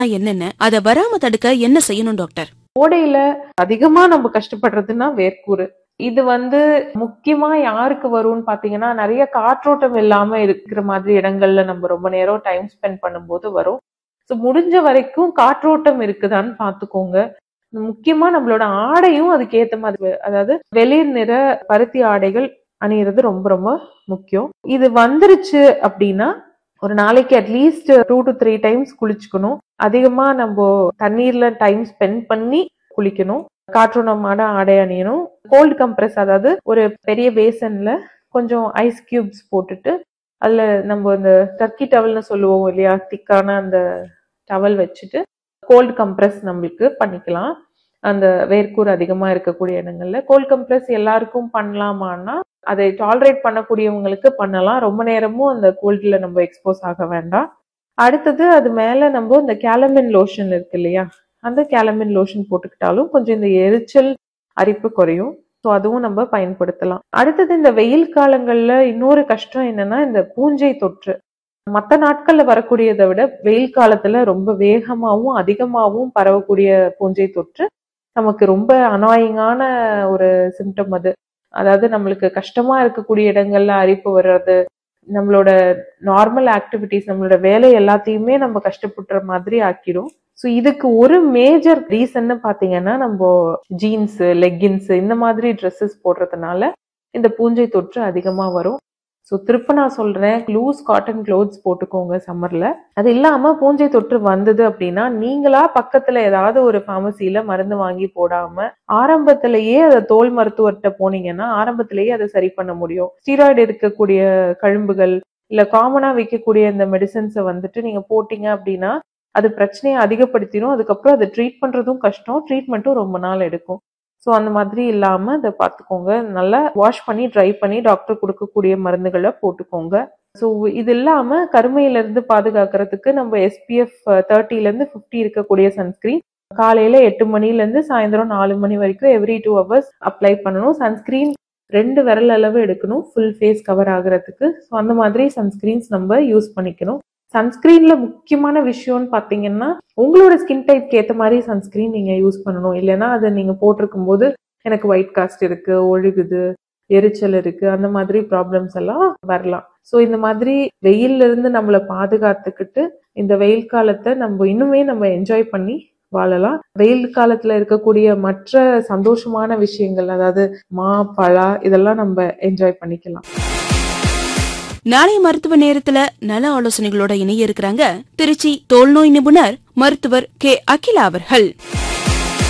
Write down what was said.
என்னென்ன, அத வராம தடுக்க என்ன செய்யணும் டாக்டர்? கோடையில அதிகமா நம்ம கஷ்டப்படுறதுன்னா வேர்க்கூறு. இது முக்கியமா யாருக்கு வரும்னு பாத்தீங்கன்னா, நிறைய காற்றோட்டம் இல்லாம இருக்கிற மாதிரி இடங்கள்ல நம்ம ரொம்ப நேரம் டைம் ஸ்பெண்ட் பண்ணும்போது வரும். சோ முடிஞ்ச வரைக்கும் காற்றோட்டம் இருக்குதான்னு பாத்துக்கோங்க. முக்கியமா நம்மளோட ஆடையும் அதுக்கு ஏத்த மாதிரி, அதாவது வெளிர் நிற பருத்தி ஆடைகள் அணியிறது ரொம்ப ரொம்ப முக்கியம். இது வந்துருச்சு அப்படின்னா ஒரு நாளைக்கு அட்லீஸ்ட் 2 to 3 டைம்ஸ் குளிச்சுக்கணும். அதிகமா நம்ம தண்ணீர்ல டைம் ஸ்பெண்ட் பண்ணி குளிக்கணும். காற்றோட்டமான ஆடை அணியணும். கோல்டு கம்ப்ரஸ், அதாவது ஒரு பெரிய பேசன்ல கொஞ்சம் ஐஸ் கியூப்ஸ் போட்டுட்டு அதுல நம்ம இந்த டர்க்கி டவல்னு சொல்லுவோம் இல்லையா, திக்கான அந்த டவல் வச்சுட்டு கோல்டு கம்ப்ரஸ் நம்மளுக்கு பண்ணிக்கலாம். அந்த வேர்க்கூறு அதிகமா இருக்கக்கூடிய இடங்கள்ல கோல்டு கம்ப்ரஸ் எல்லாருக்கும் பண்ணலாமான்னா அதை டாலரேட் பண்ணக்கூடியவங்களுக்கு பண்ணலாம். ரொம்ப நேரமும் அந்த கோல்டுல நம்ம எக்ஸ்போஸ் ஆக வேண்டாம். அடுத்தது அது மேல நம்ம இந்த கேலமின் லோஷன் இருக்கு இல்லையா, அந்த கேலமின் லோஷன் போட்டுக்கிட்டாலும் கொஞ்சம் இந்த எரிச்சல் அரிப்பு குறையும். ஸோ அதுவும் நம்ம பயன்படுத்தலாம். அடுத்தது இந்த வெயில் காலங்கள்ல இன்னொரு கஷ்டம் என்னன்னா இந்த பூஞ்சை தொற்று. மற்ற நாட்கள்ல வரக்கூடியதை விட வெயில் காலத்துல ரொம்ப வேகமாவும் அதிகமாகவும் பரவக்கூடிய பூஞ்சை தொற்று நமக்கு ரொம்ப அனாயிங்கான ஒரு சிம்டம் அது. அதாவது நம்மளுக்கு கஷ்டமா இருக்கக்கூடிய இடங்கள்ல அரிப்பு வர்றது, நம்மளோட நார்மல் ஆக்டிவிட்டிஸ், நம்மளோட வேலை எல்லாத்தையுமே நம்ம கஷ்டப்படுற மாதிரி ஆக்கிடும். ஸோ இதுக்கு ஒரு மேஜர் ரீசன் பாத்தீங்கன்னா, நம்ம ஜீன்ஸ், லெக்கின்ஸ் இந்த மாதிரி ட்ரெஸ்ஸஸ் போடுறதுனால இந்த பூஞ்சை தொற்று அதிகமா வரும். ஸோ திருப்ப நான் சொல்றேன், லூஸ் காட்டன் கிளோத்ஸ் போட்டுக்கோங்க சம்மர்ல. அது இல்லாம பூஞ்சை தொற்று வந்தது அப்படின்னா நீங்களா பக்கத்துல ஏதாவது ஒரு பார்மசியில மருந்து வாங்கி போடாம ஆரம்பத்திலேயே அதை தோல் மருத்துவர்கிட்ட போனீங்கன்னா ஆரம்பத்திலேயே அதை சரி பண்ண முடியும். ஸ்டீராய்டு இருக்கக்கூடிய கழும்புகள் இல்ல காமனா வைக்கக்கூடிய இந்த மெடிசன்ஸை நீங்க போட்டீங்க அப்படின்னா அது பிரச்சனையை அதிகப்படுத்திடும். அதுக்கப்புறம் அதை ட்ரீட் பண்றதும் கஷ்டம், ட்ரீட்மெண்ட்டும் ரொம்ப நாள் எடுக்கும். ஸோ அந்த மாதிரி இல்லாம அதை பார்த்துக்கோங்க. நல்லா வாஷ் பண்ணி ட்ரை பண்ணி டாக்டர் கொடுக்கக்கூடிய மருந்துகளை போட்டுக்கோங்க. ஸோ இது இல்லாம கருமையில இருந்து பாதுகாக்கிறதுக்கு நம்ம SPF 30ல இருந்து 50 இருக்கக்கூடிய சன்ஸ்கிரீன் காலையில 8 மணில இருந்து சாயந்தரம் 4 மணி வரைக்கும் எவ்ரி 2 hours அப்ளை பண்ணணும். சன்ஸ்கிரீன் 2 விரல் அளவு எடுக்கணும் ஃபுல் ஃபேஸ் கவர் ஆகுறதுக்கு. ஸோ அந்த மாதிரி சன்ஸ்கிரீன்ஸ் நம்ம யூஸ் பண்ணிக்கணும். சன்ஸ்கிரீன்ல முக்கியமான விஷயம்னு பாத்தீங்கன்னா உங்களோட ஸ்கின் டைப்க்கு ஏத்த மாதிரி சன்ஸ்கிரீன் நீங்க யூஸ் பண்ணணும். இல்லைன்னா அதை நீங்க போட்டிருக்கும் போது எனக்கு ஒயிட் காஸ்ட் இருக்கு, ஒழுகுது, எரிச்சல் இருக்கு, அந்த மாதிரி ப்ராப்ளம்ஸ் எல்லாம் வரலாம். ஸோ இந்த மாதிரி வெயில்ல இருந்து நம்மளை பாதுகாத்துக்கிட்டு இந்த வெயில் காலத்தை நம்ம என்ஜாய் பண்ணி வாழலாம். வெயில் காலத்துல இருக்கக்கூடிய மற்ற சந்தோஷமான விஷயங்கள், அதாவது பழா இதெல்லாம் நம்ம என்ஜாய் பண்ணிக்கலாம். நாளைய மருத்துவ நேரத்துல நல ஆலோசனைகளோட இணைய இருக்கிறாங்க திருச்சி தோல்நோய் நிபுணர் மருத்துவர் K. அகிலா அவர்கள்.